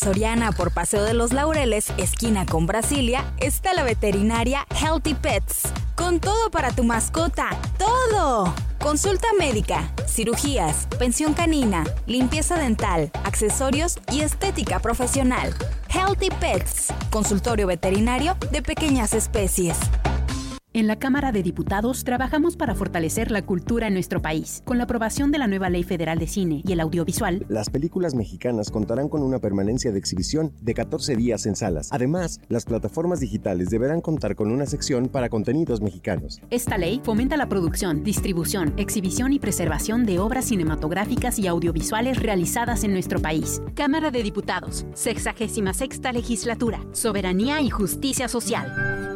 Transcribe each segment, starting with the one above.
Soriana por Paseo de los Laureles, esquina con Brasilia, está la veterinaria Healthy Pets. Con todo para tu mascota, ¡todo! Consulta médica, cirugías, pensión canina, limpieza dental, accesorios y estética profesional. Healthy Pets, consultorio veterinario de pequeñas especies. En la Cámara de Diputados trabajamos para fortalecer la cultura en nuestro país. Con la aprobación de la nueva Ley Federal de Cine y el Audiovisual, las películas mexicanas contarán con una permanencia de exhibición de 14 días en salas. Además, las plataformas digitales deberán contar con una sección para contenidos mexicanos. Esta ley fomenta la producción, distribución, exhibición y preservación de obras cinematográficas y audiovisuales realizadas en nuestro país. Cámara de Diputados, 66ª Legislatura, Soberanía y Justicia Social.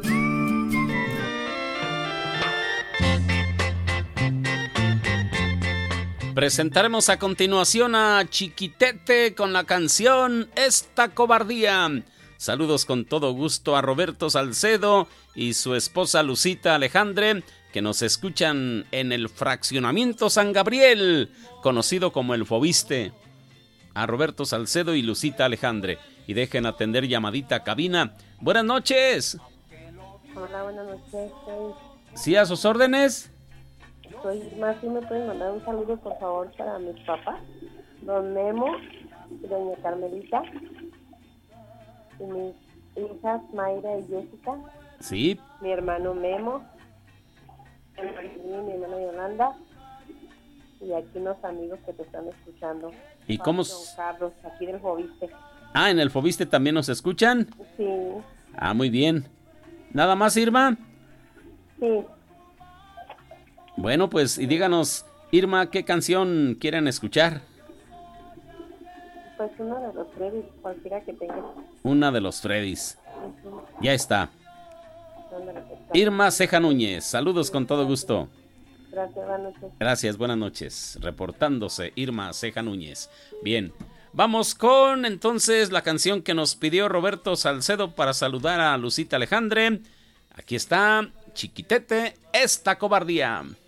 Presentaremos a continuación a Chiquitete con la canción Esta Cobardía. Saludos con todo gusto a Roberto Salcedo y su esposa Lucita Alejandre, que nos escuchan en el Fraccionamiento San Gabriel, conocido como El Fobiste. A Roberto Salcedo y Lucita Alejandre. Y dejen atender llamadita a cabina. Buenas noches. Hola, buenas noches. ¿Sí, a sus órdenes? Soy Irma, ¿sí me pueden mandar un saludo, por favor, para mis papás? Don Memo y doña Carmelita. Y mis hijas Mayra y Jessica. Sí. Mi hermano Memo. Mi hermana Yolanda. Y aquí unos amigos que te están escuchando. ¿Y cómo? Don Carlos, aquí del Fobiste. Ah, ¿en el Fobiste también nos escuchan? Sí. Ah, muy bien. ¿Nada más, Irma? Sí. Bueno, pues, y díganos, Irma, ¿qué canción quieren escuchar? Pues uno de los Freddys, cualquiera que tenga. Una de los Freddys. Uh-huh. Ya está. Irma Ceja Núñez, saludos con todo gusto. Gracias, buenas noches. Gracias, buenas noches. Reportándose Irma Ceja Núñez. Bien, vamos con entonces la canción que nos pidió Roberto Salcedo para saludar a Lucita Alejandre. Aquí está, Chiquitete, Esta Cobardía.